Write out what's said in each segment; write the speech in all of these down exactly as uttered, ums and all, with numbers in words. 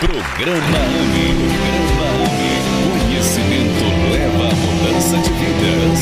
Programa AME. Programa AME. Conhecimento leva a mudança de vidas.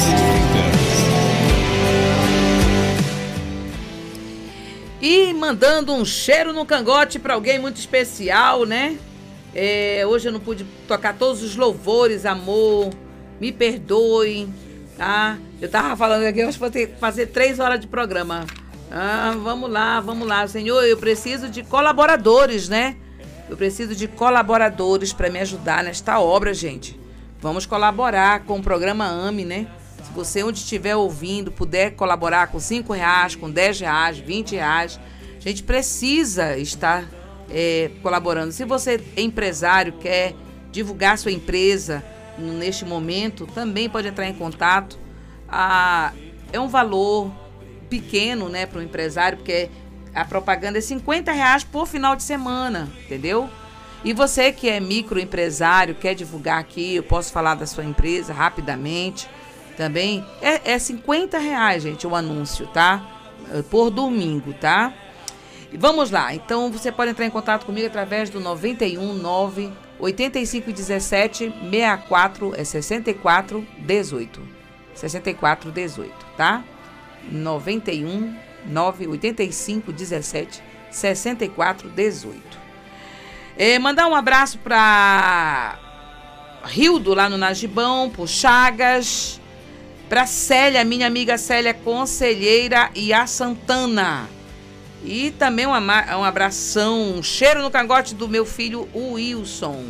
E mandando um cheiro no cangote para alguém muito especial, né? É, hoje eu não pude tocar todos os louvores, amor, me perdoe, tá? Eu tava falando aqui, eu acho que vou ter que fazer três horas de programa. Ah, vamos lá, vamos lá, Senhor, eu preciso de colaboradores, né? Eu preciso de colaboradores para me ajudar nesta obra, gente. Vamos colaborar com o programa AME, né? Se você onde estiver ouvindo puder colaborar com cinco reais, com dez reais, vinte reais, a gente precisa estar é, colaborando. Se você é empresário, quer divulgar sua empresa neste momento, também pode entrar em contato. Ah, é um valor pequeno, né, para o empresário, porque a propaganda é cinquenta reais por final de semana, entendeu? E você que é microempresário, quer divulgar aqui, eu posso falar da sua empresa rapidamente também, é, é cinquenta reais, gente, o anúncio, tá? Por domingo, tá? E vamos lá, então você pode entrar em contato comigo através do noventa e um, nove, oitenta e cinco, dezessete, sessenta e quatro, é sessenta e quatro, dezoito. sessenta e quatro, dezoito, tá? noventa e um, nove, oitenta e cinco, dezessete, sessenta e quatro, dezoito. É, mandar um abraço para Rildo lá no Nagibão, pro Chagas, para Célia, minha amiga Célia Conselheira e a Santana. E também um, um abração, um cheiro no cangote do meu filho Wilson.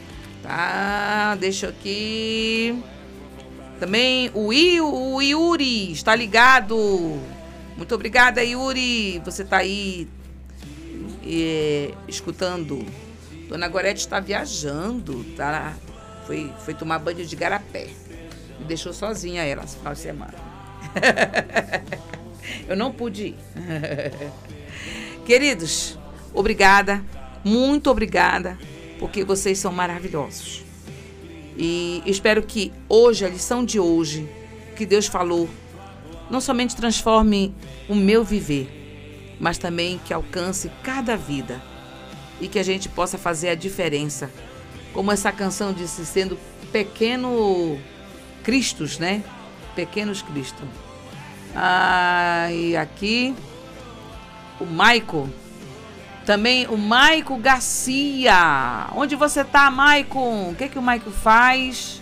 Tá, deixa aqui. Também o, I, o Yuri está ligado. Muito obrigada, Yuri. Você está aí é, escutando. Dona Gorete está viajando, tá? Foi, foi tomar banho de garapé. Me deixou sozinha ela esse final de semana. Eu não pude ir. Queridos, obrigada, muito obrigada, porque vocês são maravilhosos. E espero que hoje, a lição de hoje, que Deus falou, não somente transforme o meu viver, mas também que alcance cada vida e que a gente possa fazer a diferença. Como essa canção disse, sendo pequeno Cristos, né? Pequenos Cristo. Ah, e aqui o Maico. Também o Maico Garcia. Onde você tá, Maico? O que que o Maico faz?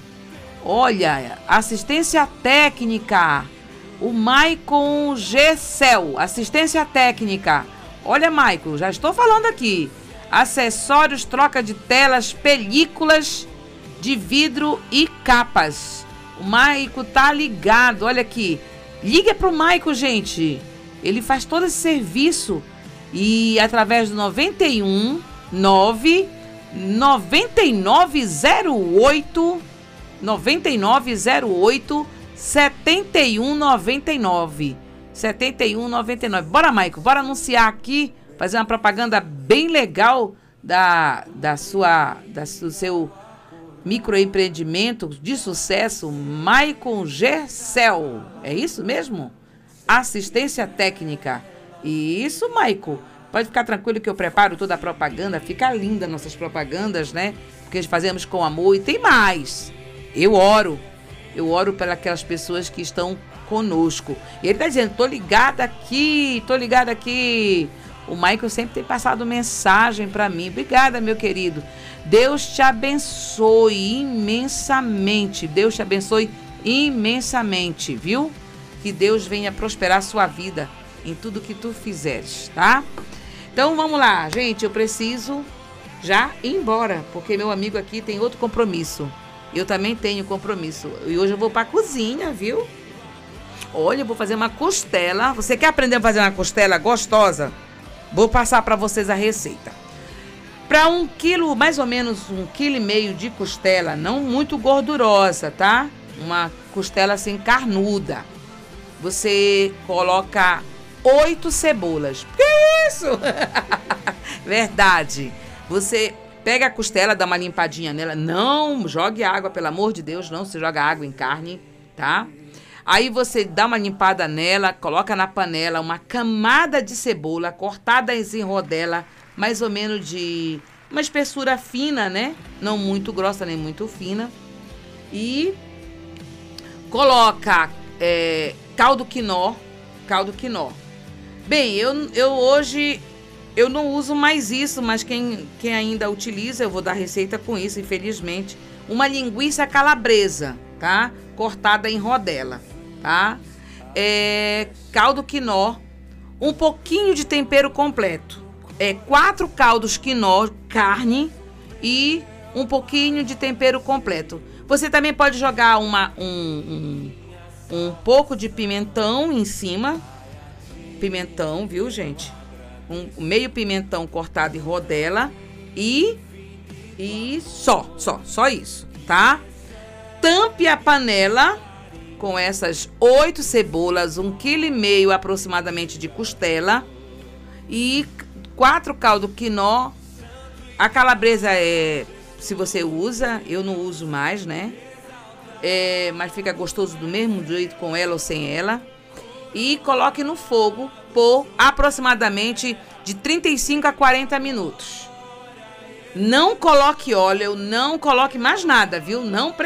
Olha, assistência técnica. O Maicon Gessel, assistência técnica. Olha, Maico, já estou falando aqui. Acessórios, troca de telas, películas de vidro e capas. O Maico tá ligado, olha aqui. Liga pro Maico, gente. Ele faz todo esse serviço. E através do noventa e um, nove, noventa e nove zero oito, noventa e nove zero oito, setenta e um noventa e nove. setenta e um noventa e nove. Bora, Maico, bora anunciar aqui, fazer uma propaganda bem legal da, da sua, da, do seu microempreendimento de sucesso, Maicon Gessel. É isso mesmo? Assistência técnica. Isso, Maico. Pode ficar tranquilo que eu preparo toda a propaganda. Fica linda nossas propagandas, né? Porque fazemos com amor. E tem mais. Eu oro. Eu oro pelas pessoas que estão conosco. E ele tá dizendo, tô ligada aqui, tô ligada aqui. O Maico sempre tem passado mensagem para mim. Obrigada, meu querido. Deus te abençoe imensamente. Deus te abençoe imensamente, viu? Que Deus venha prosperar a sua vida em tudo que tu fizeres, tá? Então vamos lá, gente, eu preciso já ir embora, porque meu amigo aqui tem outro compromisso. Eu também tenho compromisso. E hoje eu vou pra cozinha, viu? Olha, eu vou fazer uma costela. Você quer aprender a fazer uma costela gostosa? Vou passar para vocês a receita. Para um quilo, mais ou menos um quilo e meio de costela, não muito gordurosa, tá? Uma costela assim carnuda. Você coloca oito cebolas. Que isso? Verdade. Você pega a costela, dá uma limpadinha nela. Não jogue água, pelo amor de Deus, não se joga água em carne, tá? Aí você dá uma limpada nela, coloca na panela uma camada de cebola cortada em rodela, mais ou menos de uma espessura fina, né? Não muito grossa nem muito fina. E coloca é, caldo quinó, caldo quinó. Bem, eu, eu hoje eu não uso mais isso, mas quem, quem ainda utiliza, eu vou dar receita com isso, infelizmente. Uma linguiça calabresa, tá? Cortada em rodela, tá? É, caldo quinó, um pouquinho de tempero completo. É, quatro caldos quinó, carne e um pouquinho de tempero completo. Você também pode jogar uma, um, um, um pouco de pimentão em cima. Pimentão, viu, gente? Um meio pimentão cortado em rodela e, e só, só, só isso, tá? Tampe a panela com essas oito cebolas, um quilo e meio aproximadamente de costela e quatro caldo quinó. A calabresa é, se você usa, eu não uso mais, né? É, mas fica gostoso do mesmo jeito com ela ou sem ela. E coloque no fogo por aproximadamente de trinta e cinco a quarenta minutos. Não coloque óleo, não coloque mais nada, viu? Não